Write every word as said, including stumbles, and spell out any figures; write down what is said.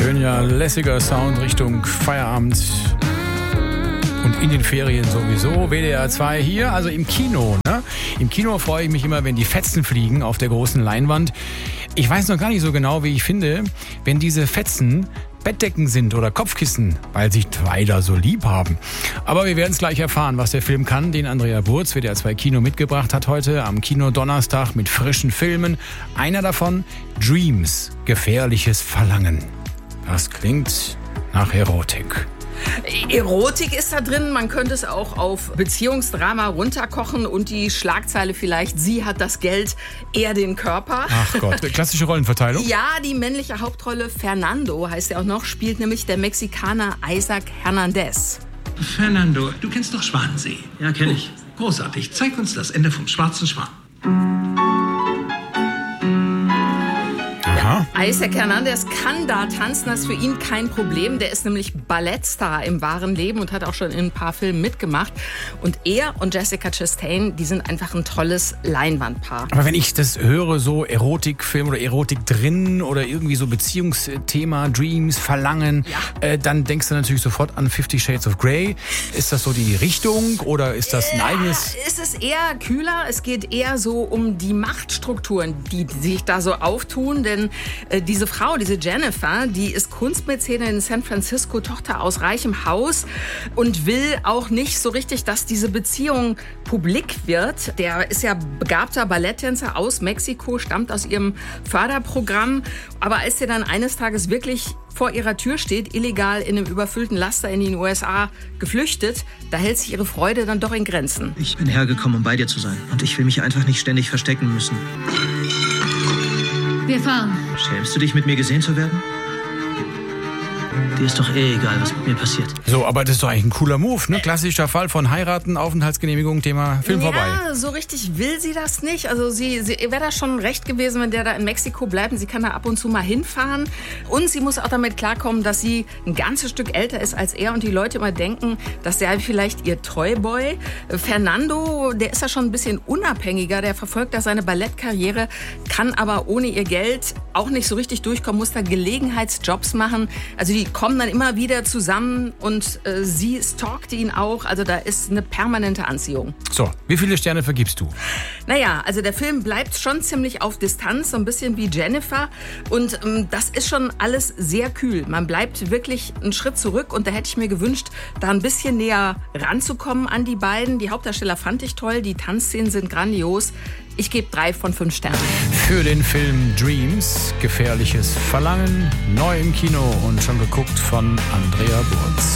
Schöner, lässiger Sound Richtung Feierabend und in den Ferien sowieso. W D R zwei hier, also im Kino. Ne? Im Kino freue ich mich immer, wenn die Fetzen fliegen auf der großen Leinwand. Ich weiß noch gar nicht so genau, wie ich finde, wenn diese Fetzen Bettdecken sind oder Kopfkissen, weil sich zwei da so lieb haben. Aber wir werden es gleich erfahren, was der Film kann, den Andrea Burz, W D R zwei Kino, mitgebracht hat heute am Kino Donnerstag mit frischen Filmen. Einer davon, Dreams, gefährliches Verlangen. Das klingt nach Erotik. Erotik ist da drin, man könnte es auch auf Beziehungsdrama runterkochen und die Schlagzeile vielleicht, sie hat das Geld, er den Körper. Ach Gott, klassische Rollenverteilung? Ja, die männliche Hauptrolle, Fernando heißt er auch noch, spielt nämlich der Mexikaner Isaac Hernandez. Fernando, du kennst doch Schwanensee. Ja, kenn ich. Großartig, zeig uns das Ende vom Schwarzen Schwan. Aha. Isaac Hernandez kann da tanzen, das ist für ihn kein Problem. Der ist nämlich Ballettstar im wahren Leben und hat auch schon in ein paar Filmen mitgemacht. Und er und Jessica Chastain, die sind einfach ein tolles Leinwandpaar. Aber wenn ich das höre, so Erotikfilm oder Erotik drin oder irgendwie so Beziehungsthema, Dreams, Verlangen, ja. äh, dann denkst du natürlich sofort an Fifty Shades of Grey. Ist das so die Richtung oder ist das ein eigenes? Ja, es ist eher kühler, es geht eher so um die Machtstrukturen, die sich da so auftun, denn äh, diese Frau, diese Jennifer, die ist Kunstmäzenin in San Francisco, Tochter aus reichem Haus und will auch nicht so richtig, dass diese Beziehung publik wird. Der ist ja begabter Balletttänzer aus Mexiko, stammt aus ihrem Förderprogramm. Aber als sie dann eines Tages wirklich vor ihrer Tür steht, illegal in einem überfüllten Laster in den U S A geflüchtet, da hält sich ihre Freude dann doch in Grenzen. Ich bin hergekommen, um bei dir zu sein. Und ich will mich einfach nicht ständig verstecken müssen. Wir fahren. Schämst du dich, mit mir gesehen zu werden? Dir ist doch eh egal, was mit mir passiert. So, aber das ist doch eigentlich ein cooler Move, ne? Klassischer Fall von heiraten, Aufenthaltsgenehmigung, Thema Film ja, vorbei. Ja, so richtig will sie das nicht. Also sie, sie wäre da schon recht gewesen, wenn der da in Mexiko bleibt. Und sie kann da ab und zu mal hinfahren. Und sie muss auch damit klarkommen, dass sie ein ganzes Stück älter ist als er und die Leute immer denken, dass der vielleicht ihr Toyboy. Fernando, der ist ja schon ein bisschen unabhängiger. Der verfolgt da seine Ballettkarriere, kann aber ohne ihr Geld auch nicht so richtig durchkommen, muss da Gelegenheitsjobs machen. Also die kommen dann immer wieder zusammen und äh, sie stalkt ihn auch. Also da ist eine permanente Anziehung. So, wie viele Sterne vergibst du? Naja, also der Film bleibt schon ziemlich auf Distanz, so ein bisschen wie Jennifer. Und ähm, das ist schon alles sehr kühl. Man bleibt wirklich einen Schritt zurück und da hätte ich mir gewünscht, da ein bisschen näher ranzukommen an die beiden. Die Hauptdarsteller fand ich toll, die Tanzszenen sind grandios. Ich gebe drei von fünf Sternen. Für den Film Dreams, gefährliches Verlangen, neu im Kino und schon geguckt von Andrea Burz.